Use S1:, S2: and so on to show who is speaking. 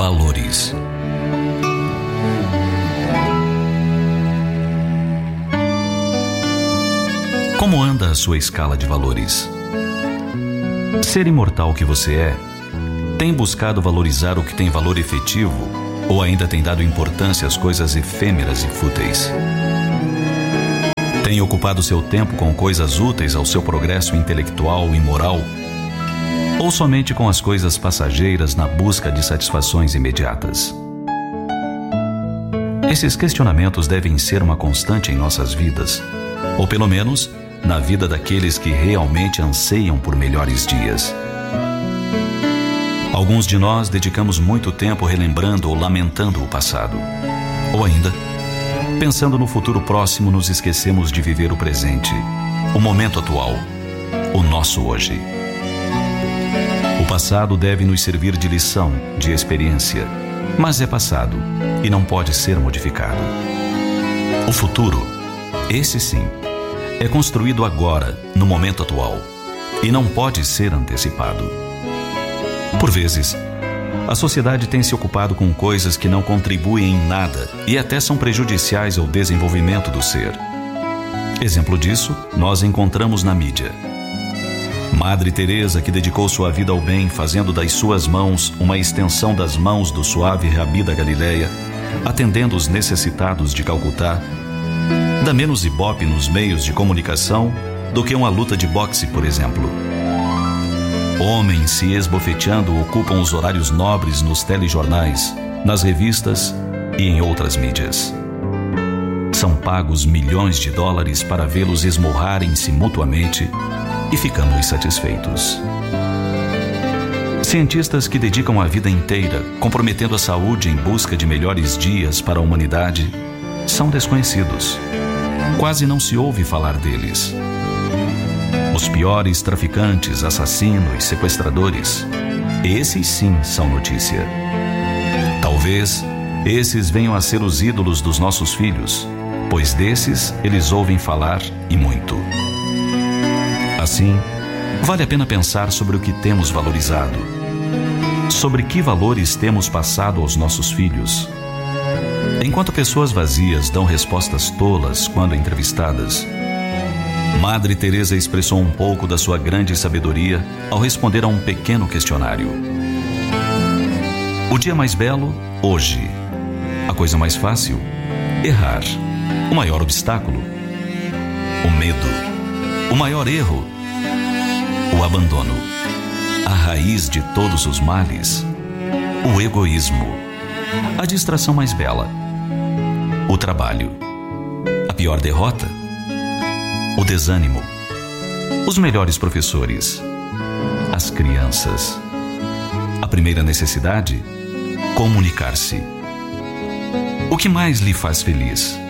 S1: Valores. Como anda a sua escala de valores? Ser imortal que você é, tem buscado valorizar o que tem valor efetivo ou ainda tem dado importância às coisas efêmeras e fúteis? Tem ocupado seu tempo com coisas úteis ao seu progresso intelectual e moral ou somente com as coisas passageiras na busca de satisfações imediatas? Esses questionamentos devem ser uma constante em nossas vidas, ou pelo menos na vida daqueles que realmente anseiam por melhores dias. Alguns de nós dedicamos muito tempo relembrando ou lamentando o passado, ou ainda, pensando no futuro próximo, nos esquecemos de viver o presente, o momento atual, o nosso hoje. O passado deve nos servir de lição, de experiência, mas é passado e não pode ser modificado. O futuro, esse sim, é construído agora, no momento atual, e não pode ser antecipado. Por vezes, a sociedade tem se ocupado com coisas que não contribuem em nada e até são prejudiciais ao desenvolvimento do ser. Exemplo disso, nós encontramos na mídia. Madre Teresa, que dedicou sua vida ao bem, fazendo das suas mãos uma extensão das mãos do suave Rabi da Galileia, atendendo os necessitados de Calcutá, dá menos ibope nos meios de comunicação do que uma luta de boxe, por exemplo. Homens se esbofeteando ocupam os horários nobres nos telejornais, nas revistas e em outras mídias. São pagos milhões de dólares para vê-los esmurrarem-se mutuamente e ficamos satisfeitos. Cientistas que dedicam a vida inteira comprometendo a saúde em busca de melhores dias para a humanidade são desconhecidos. Quase não se ouve falar deles. Os piores traficantes, assassinos, sequestradores, esses sim são notícia. Talvez esses venham a ser os ídolos dos nossos filhos, pois desses eles ouvem falar e muito. Assim, vale a pena pensar sobre o que temos valorizado, sobre que valores temos passado aos nossos filhos. Enquanto pessoas vazias dão respostas tolas quando entrevistadas, Madre Teresa expressou um pouco da sua grande sabedoria ao responder a um pequeno questionário. O dia mais belo, hoje. A coisa mais fácil, errar. O maior obstáculo, o medo. O maior erro, o abandono. A raiz de todos os males, o egoísmo. A distração mais bela, o trabalho. A pior derrota, o desânimo. Os melhores professores, as crianças. A primeira necessidade, comunicar-se. O que mais lhe faz feliz?